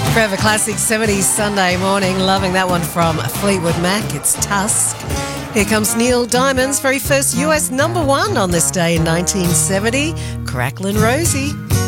Forever Classic 70s Sunday morning. Loving that one from Fleetwood Mac. It's Tusk. Here comes Neil Diamond's very first US #1 on this day in 1970. Cracklin' Rosie.